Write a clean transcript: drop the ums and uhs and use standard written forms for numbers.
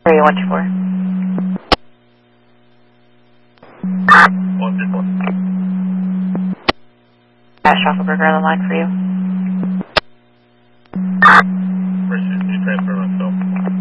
Area 124. 124. Schoffelberger on the line for you.